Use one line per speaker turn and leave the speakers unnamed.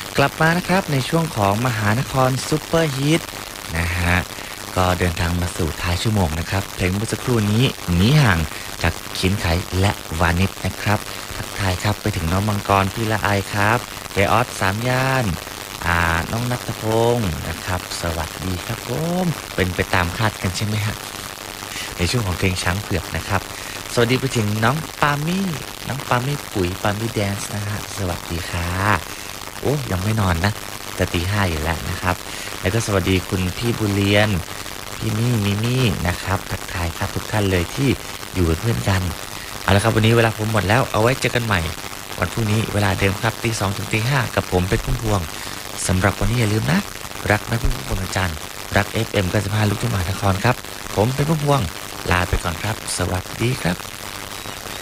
กลับมานะครับในช่วงของมหานครซุปเปอร์ฮิตนะฮะก็เดินทางมาสู่ท้ายชั่วโมงนะครับเพลงเมื่อสักครู่นี้หนีห่างจากขินไขและวานิชนะครับทักทายครับไปถึงน้องมังกรพี่ละไอครับเจออสสามย่านน้องนัทพงศ์นะครับสวัสดีครับผมเป็นไปตามคาดกันใช่ไหมฮะในช่วงของเพลงช้างเผือกนะครับสวัสดีไปถึงน้องปามี่ปุ๋ยปามี่แดนซ์นะฮะสวัสดีค่ะ โอ้ยังไม่นอนนะจะตีห้าอยู่แล้วนะครับแล้วก็สวัสดีคุณพี่บุเรียนพี่มี่มิมี่นะครับทักทายครับทุกท่านเลยที่อยู่เป็นเพื่อนกันเอาละครับวันนี้เวลาผมหมดแล้วเอาไว้เจอกันใหม่วันพรุ่งนี้เวลาเดิมครับตีสองถึงตีห้ากับผมเป็นพุ่มพวงสำหรับวันนี้อย่าลืมนะรักนะพุ่มพวงวันจันทร์รัก FM 95ลูกทุ่งมหานครครับผมเป็นพุ่มพวงลาไปก่อนครับสวัสดีครับ